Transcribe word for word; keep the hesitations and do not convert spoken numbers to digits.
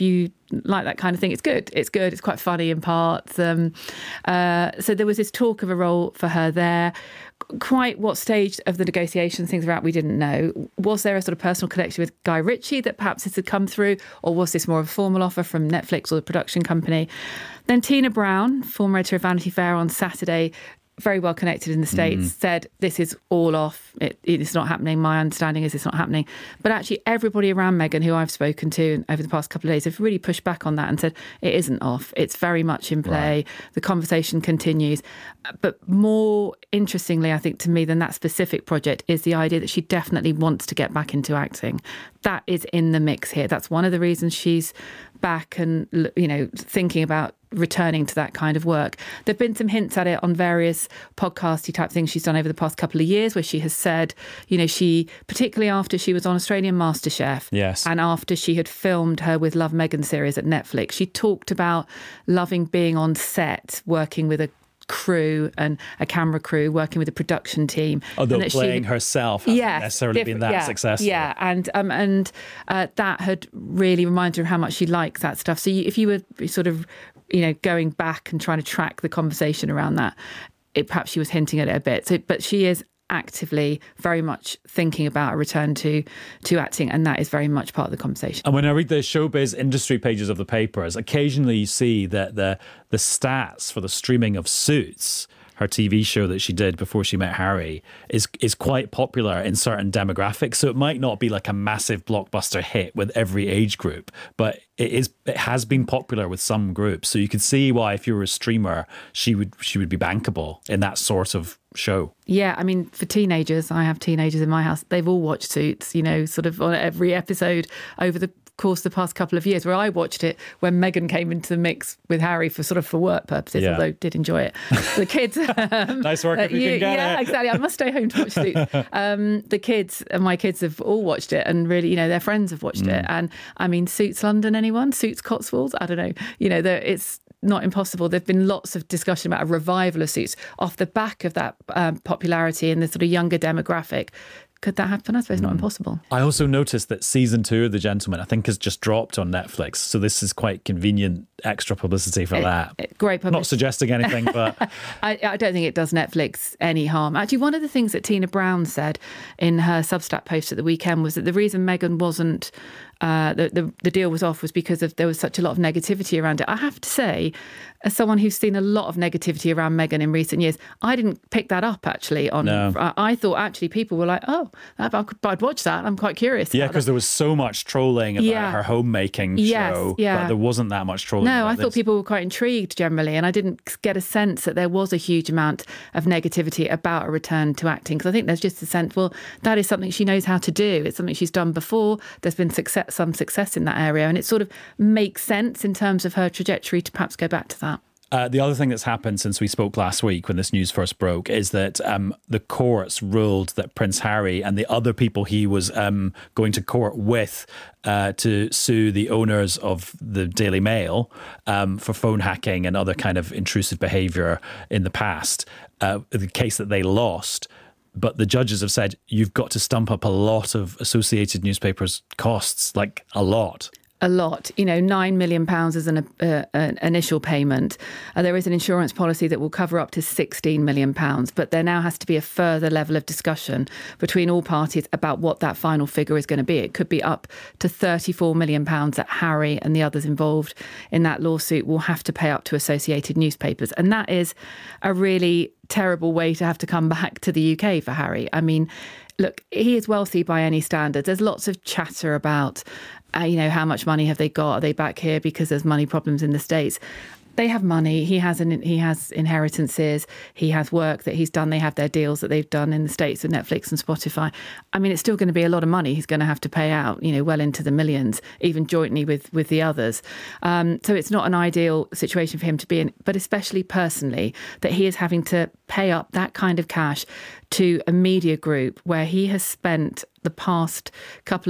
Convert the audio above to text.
if you like that kind of thing, it's good. It's good. It's quite funny in parts. Um, uh, so there was this talk of a role for her there. Quite what stage of the negotiations things were at, we didn't know. Was there a sort of personal connection with Guy Ritchie that perhaps this had come through, or was this more of a formal offer from Netflix or the production company? Then Tina Brown, former editor of Vanity Fair, on Saturday, very well connected in the States, mm. said this is all off. It, it's not happening. My understanding is it's not happening. But actually everybody around Meghan who I've spoken to over the past couple of days have really pushed back on that and said it isn't off. It's very much in play. Right. The conversation continues. But more interestingly, I think, to me than that specific project is the idea that she definitely wants to get back into acting. That is in the mix here. That's one of the reasons she's back and, you know, thinking about returning to that kind of work. There've been some hints at it on various podcasty type things she's done over the past couple of years, where she has said, you know, she, particularly after she was on Australian MasterChef, yes, and after she had filmed her With Love Meghan series at Netflix, she talked about loving being on set, working with a crew and a camera crew, working with a production team. Although playing had, herself hasn't yes, necessarily been that yeah, successful. Yeah, and um, and uh, that had really reminded her how much she liked that stuff. So you, if you were sort of, you know, going back and trying to track the conversation around that, it, perhaps she was hinting at it a bit. So, but she is actively very much thinking about a return to to acting, and that is very much part of the conversation. And when I read the showbiz industry pages of the papers, occasionally you see that the the stats for the streaming of Suits, her T V show that she did before she met Harry, is is quite popular in certain demographics. So it might not be like a massive blockbuster hit with every age group, but it is it has been popular with some groups. So you could see why, if you were a streamer, she would she would be bankable in that sort of show. Yeah, I mean, for teenagers, I have teenagers in my house, they've all watched Suits, you know, sort of on every episode over the course of the past couple of years, where I watched it when Meghan came into the mix with Harry for sort of for work purposes, yeah. although did enjoy it. The kids... Um, nice work if you, you can get yeah, it. exactly. I must stay home to watch Suits. Um, the kids, and my kids have all watched it, and really, you know, their friends have watched mm. it. And I mean, Suits London, anyone? Suits Cotswolds? I don't know. You know, it's not impossible. There've been lots of discussion about a revival of Suits off the back of that um, popularity in the sort of younger demographic. Could that happen? I suppose mm. not impossible. I also noticed that season two of The Gentleman, I think, has just dropped on Netflix. So this is quite convenient extra publicity for it, that. It, great publicity. Not suggesting anything, but... I, I don't think it does Netflix any harm. Actually, one of the things that Tina Brown said in her Substack post at the weekend was that the reason Meghan wasn't... Uh, the, the the deal was off was because of there was such a lot of negativity around it. I have to say, as someone who's seen a lot of negativity around Meghan in recent years, I didn't pick that up actually. On no. I, I thought actually people were like, oh, I'd watch that. I'm quite curious. Yeah, because there was so much trolling about yeah. her homemaking yes, show, yeah. but there wasn't that much trolling. No, I this. thought people were quite intrigued generally, and I didn't get a sense that there was a huge amount of negativity about a return to acting, because I think there's just a sense, well, that is something she knows how to do. It's something she's done before. There's been success, some success in that area, and it sort of makes sense in terms of her trajectory to perhaps go back to that. Uh, the other thing that's happened since we spoke last week when this news first broke is that um, the courts ruled that Prince Harry and the other people he was um, going to court with uh, to sue the owners of the Daily Mail um, for phone hacking and other kind of intrusive behaviour in the past, uh, the case that they lost. But the judges have said, you've got to stump up a lot of Associated Newspapers costs, like a lot. A lot, you know, nine million pounds is an, uh, an initial payment. Uh, there is an insurance policy that will cover up to sixteen million pounds, but there now has to be a further level of discussion between all parties about what that final figure is going to be. It could be up to thirty-four million pounds that Harry and the others involved in that lawsuit will have to pay up to Associated Newspapers. And that is a really terrible way to have to come back to the U K for Harry. I mean, look, he is wealthy by any standards. There's lots of chatter about, uh, you know, how much money have they got? Are they back here because there's money problems in the States? They have money. He has an, he has inheritances. He has work that he's done. They have their deals that they've done in the States with Netflix and Spotify. I mean, it's still going to be a lot of money he's going to have to pay out, you know, well into the millions, even jointly with, with the others. Um, so it's not an ideal situation for him to be in, but especially personally, that he is having to pay up that kind of cash to a media group where he has spent the past couple